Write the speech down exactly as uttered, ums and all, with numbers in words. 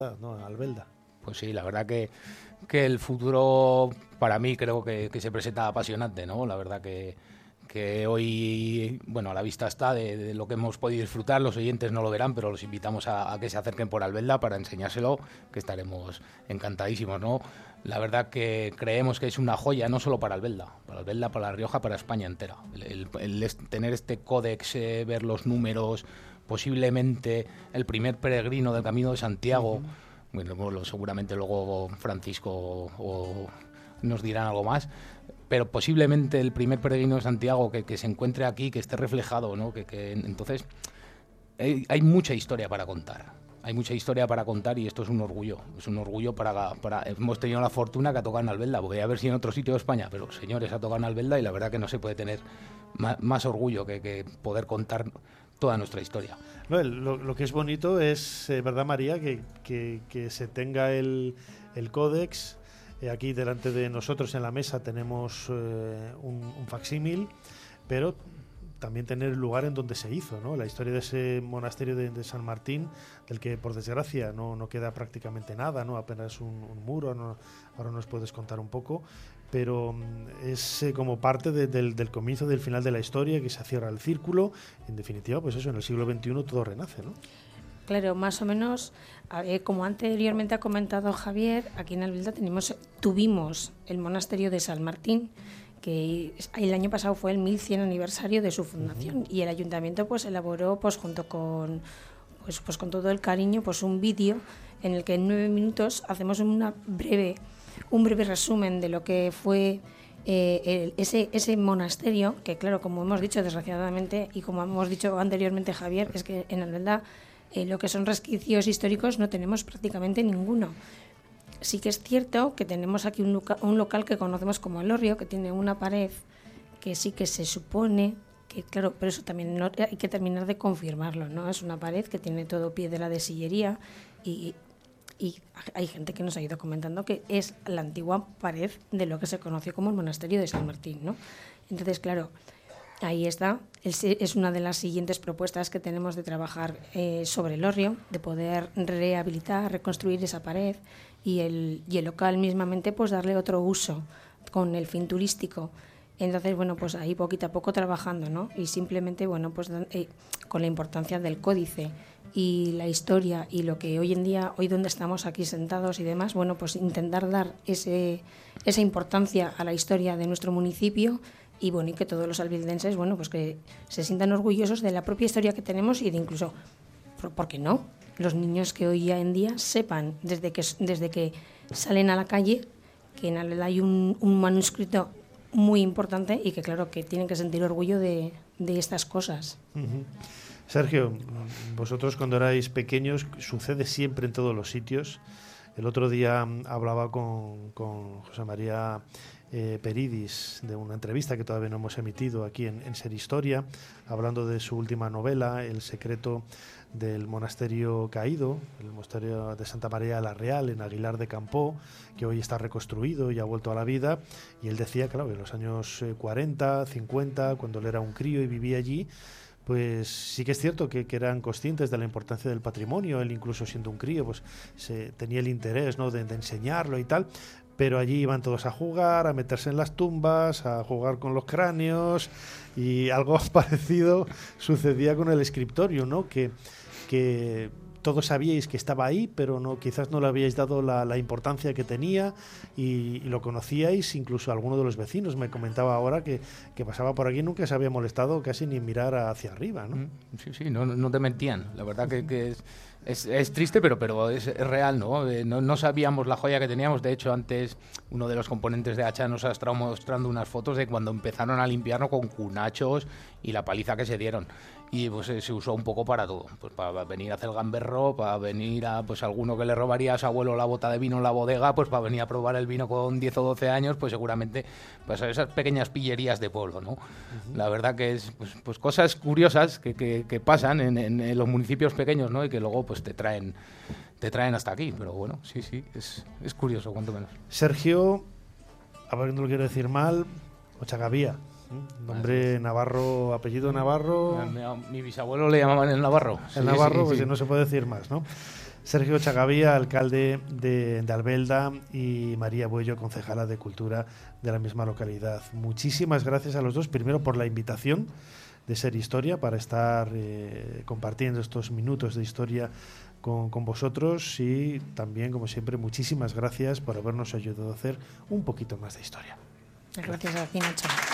¿no? Albelda. Pues sí, la verdad que, que el futuro para mí creo que, que se presenta apasionante, ¿no? La verdad que, que hoy, bueno, a la vista está de, de lo que hemos podido disfrutar. Los oyentes no lo verán, pero los invitamos a, a que se acerquen por Albelda para enseñárselo, que estaremos encantadísimos, ¿no? La verdad que creemos que es una joya, no solo para Albelda, para Albelda, para La Rioja, para España entera. El, el, el, el tener este códex, eh, ver los números, posiblemente el primer peregrino del Camino de Santiago. Uh-huh. Bueno, seguramente luego Francisco o, o nos dirán algo más, pero posiblemente el primer peregrino de Santiago que, que se encuentre aquí, que esté reflejado, ¿no? Que, que entonces hay, hay mucha historia para contar, hay mucha historia para contar y esto es un orgullo, es un orgullo para, para hemos tenido la fortuna que ha tocado en Albelda, porque a ver si en otro sitio de España, pero señores, ha tocado en Albelda y la verdad que no se puede tener más, más orgullo que, que poder contar toda nuestra historia. No, lo, lo que es bonito es, eh, ¿verdad, María? Que, que, que se tenga el, el códex. Eh, aquí delante de nosotros en la mesa tenemos eh, un, un facsímil, pero también tener el lugar en donde se hizo, ¿no? La historia de ese monasterio de, de San Martín, del que por desgracia no, no queda prácticamente nada, ¿no? Apenas un, un muro, ¿no? Ahora nos puedes contar un poco, pero es eh, como parte de, del, del comienzo, del final de la historia, que se cierra el círculo. En definitiva, pues eso, en el siglo veintiuno todo renace, ¿no? Claro, más o menos, eh, como anteriormente ha comentado Javier, aquí en Albelda tenemos, tuvimos el monasterio de San Martín, que el año pasado fue el mil cien aniversario de su fundación, uh-huh. y el ayuntamiento pues elaboró pues junto con pues, pues con todo el cariño pues un vídeo en el que en nueve minutos hacemos una breve un breve resumen de lo que fue eh, el, ese, ese monasterio, que claro, como hemos dicho desgraciadamente y como hemos dicho anteriormente Javier, es que en Albelda eh, lo que son resquicios históricos no tenemos prácticamente ninguno. Sí que es cierto que tenemos aquí un, loca, un local que conocemos como El Hórreo, que tiene una pared que sí que se supone que, claro, pero eso también no, hay que terminar de confirmarlo, ¿no? Es una pared que tiene todo piedra de sillería y... y hay gente que nos ha ido comentando que es la antigua pared de lo que se conoció como el monasterio de San Martín, ¿no? Entonces, claro, ahí está, es una de las siguientes propuestas que tenemos de trabajar eh, sobre El Hórreo, de poder rehabilitar, reconstruir esa pared y el, y el local mismamente pues darle otro uso con el fin turístico. Entonces, bueno, pues ahí poquito a poco trabajando, ¿no? Y simplemente, bueno, pues eh, con la importancia del códice y la historia y lo que hoy en día, hoy donde estamos aquí sentados y demás, bueno, pues intentar dar ese, esa importancia a la historia de nuestro municipio y bueno, y que todos los albeldenses, bueno, pues que se sientan orgullosos de la propia historia que tenemos y de incluso, ¿por qué no?, los niños que hoy en día sepan desde que, desde que salen a la calle que en Albelda hay un, un manuscrito muy importante y que claro que tienen que sentir orgullo de, de estas cosas. Uh-huh. Sergio, vosotros cuando erais pequeños, sucede siempre en todos los sitios. El otro día hablaba con, con José María eh, Peridis de una entrevista que todavía no hemos emitido aquí en, en Ser Historia, hablando de su última novela, El secreto del monasterio caído, el monasterio de Santa María de la Real en Aguilar de Campoo, que hoy está reconstruido y ha vuelto a la vida. Y él decía, claro, que en los años cuarenta, cincuenta, cuando él era un crío y vivía allí, pues sí que es cierto que, que eran conscientes de la importancia del patrimonio. Él, incluso siendo un crío, pues se, tenía el interés, ¿no?, de, de enseñarlo y tal, pero allí iban todos a jugar, a meterse en las tumbas, a jugar con los cráneos, y algo parecido sucedía con el escriptorio, ¿no?, que, que todos sabíais que estaba ahí, pero no, quizás no le habíais dado la, la importancia que tenía, y, y lo conocíais. Incluso alguno de los vecinos me comentaba ahora que, que pasaba por aquí y nunca se había molestado casi ni mirar hacia arriba, ¿no? Sí, sí, no, no te mentían. La verdad que, que es, es, es triste, pero, pero es, es real, ¿no? Eh, ¿no? No sabíamos la joya que teníamos. De hecho, antes uno de los componentes de Hacha nos ha estado mostrando unas fotos de cuando empezaron a limpiarlo con cunachos y la paliza que se dieron. Y pues se usó un poco para todo, pues para venir a hacer el gamberro, para venir a pues alguno que le robaría a su abuelo la bota de vino en la bodega, pues para venir a probar el vino con diez o doce años, pues seguramente pues esas pequeñas pillerías de pueblo, ¿no? Uh-huh. La verdad que es pues, pues cosas curiosas que, que, que pasan en, en, en los municipios pequeños, ¿no? Y que luego pues te traen te traen hasta aquí, pero bueno, sí, sí, es, es curioso, cuanto menos. Sergio, a ver, no lo quiero decir mal, Ochagavía. Nombre Navarro, apellido Navarro. Mi, mi bisabuelo le llamaban el Navarro. El sí, Navarro, sí, pues sí. no se puede decir más, ¿no? Sergio Chagavía, alcalde de, de Albelda, y María Buello, concejala de Cultura de la misma localidad. Muchísimas gracias a los dos, primero por la invitación de Ser Historia, para estar eh, compartiendo estos minutos de historia con, con vosotros, y también, como siempre, muchísimas gracias por habernos ayudado a hacer un poquito más de historia. Gracias a ti, Nacho.